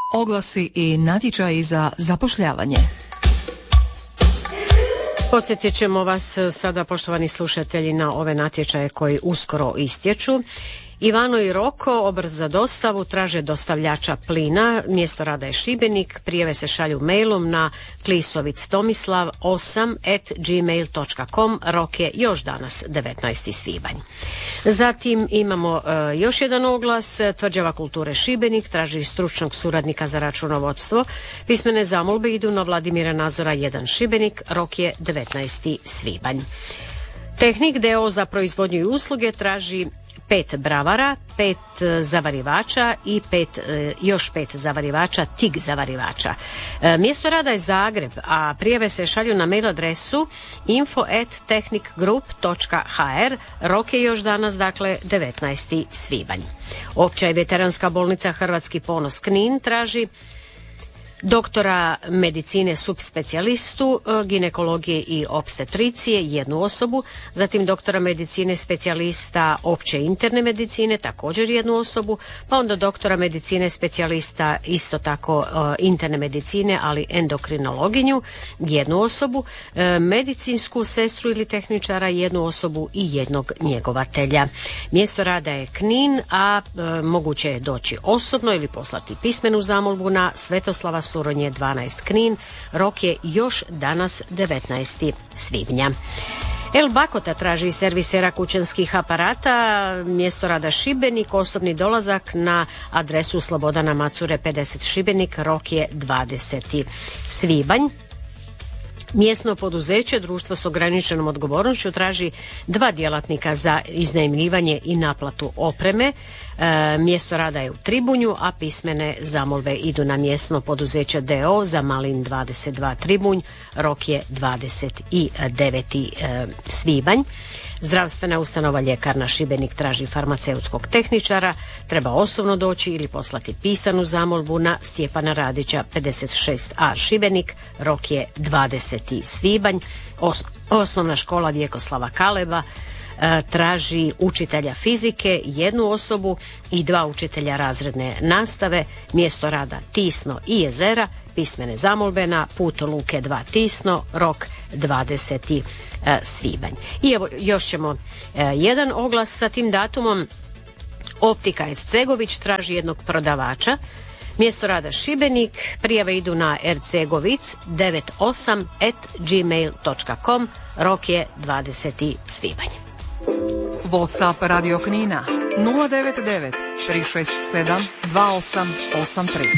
Oglasi i natječaji za zapošljavanje. Podsjetit ćemo vas sada, poštovani slušatelji, na ove natječaje koji uskoro istječu. Ivano i Roko, obrt za dostavu, traže dostavljača plina, mjesto rada je Šibenik, prijave se šalju mailom na klisovic.tomislav8@gmail.com, rok je još danas 19. svibanj. Zatim imamo još jedan oglas, Tvrđava kulture Šibenik traži stručnog suradnika za računovodstvo, pismene zamolbe idu na Vladimira Nazora 1 Šibenik, rok je 19. svibanj. Tehnik d.o. za proizvodnju i usluge traži 5 bravara, 5 zavarivača i još 5 zavarivača, TIG zavarivača. Mjesto rada je Zagreb, a prijave se šalju na mail adresu info@tehnikgroup.hr, rok je još danas, dakle 19. svibanj. Opća i veteranska bolnica Hrvatski ponos Knin traži doktora medicine subspecijalistu, ginekologije i opstetricije 1 osobu, zatim doktora medicine specijalista opće interne medicine također 1 osobu, pa onda doktora medicine specijalista isto tako interne medicine, ali endokrinologinju 1 osobu, medicinsku sestru ili tehničara 1 osobu i 1 njegovatelja. Mjesto rada je Knin, a moguće je doći osobno ili poslati pismenu zamolbu na Svetoslava Suronje 12 Knin, rok je još danas 19. svibnja. El Bakota traži servisera kućanskih aparata, mjesto rada Šibenik, osobni dolazak na adresu Slobodana Macure 50 Šibenik, rok je 20. svibanj. Mjesno poduzeće, društvo s ograničenom odgovornošću, traži 2 djelatnika za iznajmljivanje i naplatu opreme. Mjesto rada je u Tribunju, a pismene zamolbe idu na mjesno poduzeće d.o. za Malin 22 Tribunj, rok je 29. svibanj. Zdravstvena ustanova Ljekarna Šibenik traži farmaceutskog tehničara, treba osobno doći ili poslati pisanu zamolbu na Stjepana Radića 56a Šibenik, rok je 20. svibanj. Osnovna škola Vjekoslava Kaleba traži učitelja fizike 1 osobu i 2 učitelja razredne nastave, mjesto rada Tisno i Jezera, pismene zamolbe na Put Luke 2 Tisno, rok 20. svibanj. I evo još ćemo jedan oglas sa tim datumom. Optika Ercegović traži 1 prodavača, mjesto rada Šibenik, prijave idu na ercegovic98@gmail.com, rok je 20. svibanj. WhatsApp Radio Knina 099 367 2883.